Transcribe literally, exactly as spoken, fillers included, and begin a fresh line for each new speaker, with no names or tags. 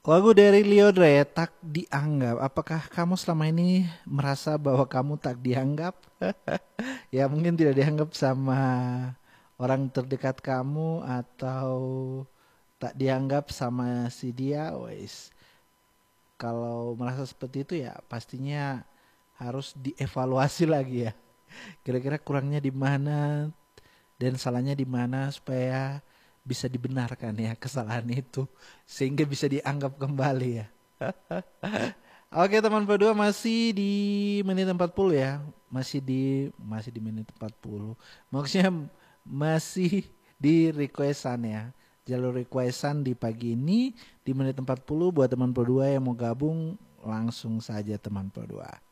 Lagu dari Liodre, tak dianggap. Apakah kamu selama ini merasa bahwa kamu tak dianggap? Ya mungkin tidak dianggap sama orang terdekat kamu atau tak dianggap sama si dia, wes. Kalau merasa seperti itu ya pastinya harus dievaluasi lagi ya. Kira-kira kurangnya di mana dan salahnya di mana supaya bisa dibenarkan ya kesalahan itu sehingga bisa dianggap kembali ya. Oke teman berdua masih di menit empat puluh ya. Masih di masih di menit empat puluh. Maksudnya masih di requestan ya. Jalur requestan di pagi ini di menit empat puluh buat teman berdua yang mau gabung langsung saja teman berdua.